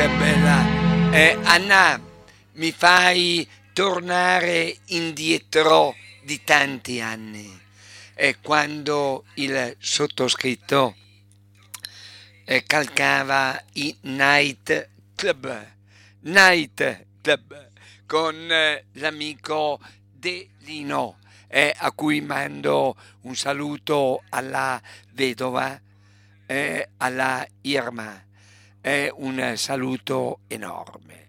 che bella. Anna, mi fai tornare indietro di tanti anni. Quando il sottoscritto calcava i night club con l'amico De Lino, a cui mando un saluto alla vedova, alla Irma, un saluto enorme.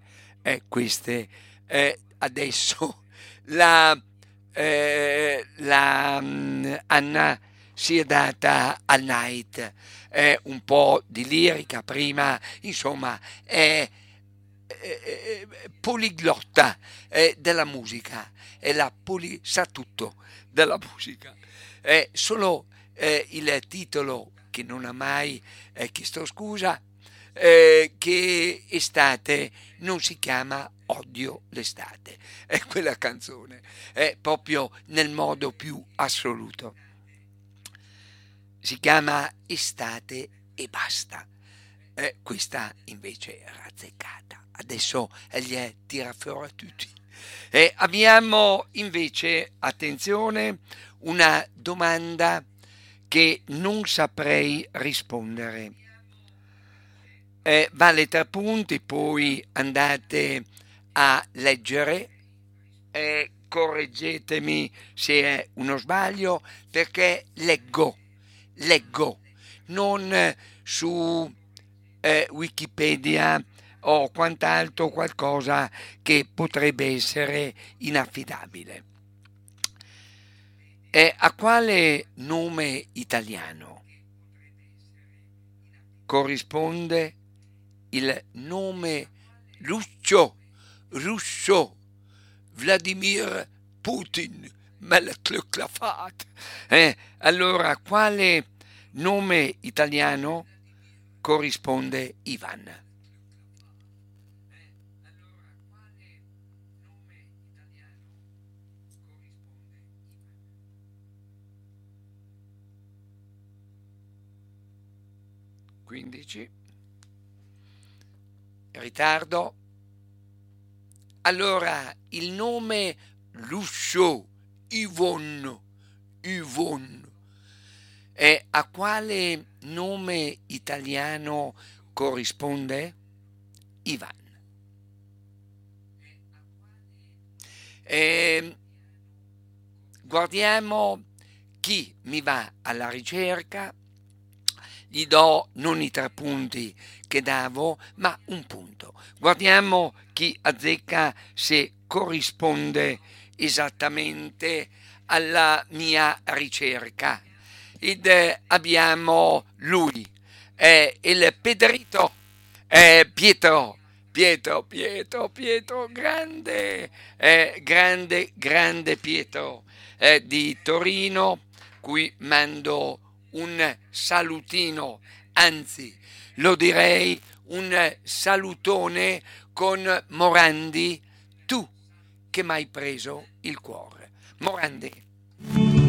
Adesso Anna si è data al night, un po' di lirica prima, insomma è poliglotta della musica, sa tutto della musica. Solo il titolo, che non ha mai chiesto scusa, che estate non si chiama Odio l'estate, è quella canzone, è proprio nel modo più assoluto. Si chiama Estate e basta. Questa invece è razzeccata. Adesso gli tira fuori a tutti. Abbiamo invece, attenzione, una domanda che non saprei rispondere. Vale 3 punti, poi andate a leggere, correggetemi se è uno sbaglio, perché leggo, non su Wikipedia o quant'altro, qualcosa che potrebbe essere inaffidabile. A quale nome italiano corrisponde il nome russo Vladimir Putin? Allora, quale nome italiano corrisponde Ivan? (15) Ritardo. Allora, il nome russo Yvonne, a quale nome italiano corrisponde? Ivan. Guardiamo chi mi va alla ricerca. Gli do non i 3 punti che davo, ma un punto. Guardiamo chi azzecca, se corrisponde esattamente alla mia ricerca. Ed abbiamo lui, il Pedrito, Pietro, grande Pietro, di Torino, cui mando un salutino, anzi lo direi un salutone con Morandi, tu che m'hai preso il cuore. Morandi.